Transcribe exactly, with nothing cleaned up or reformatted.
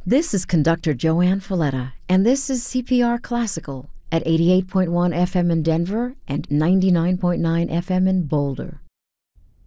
This is conductor Joanne Folletta, and this is C P R Classical at eighty-eight point one F M in Denver and ninety-nine point nine F M in Boulder.